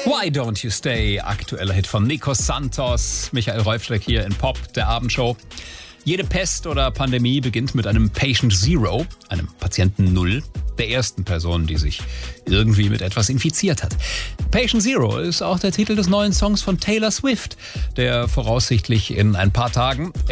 Why Don't You Stay? Aktueller Hit von Nico Santos. Michael Reufschreck hier in Pop, der Abendshow. Jede Pest oder Pandemie beginnt mit einem Patient Zero, einem Patienten Null, der ersten Person, die sich irgendwie mit etwas infiziert hat. Patient Zero ist auch der Titel des neuen Songs von Taylor Swift, der voraussichtlich in ein paar Tagen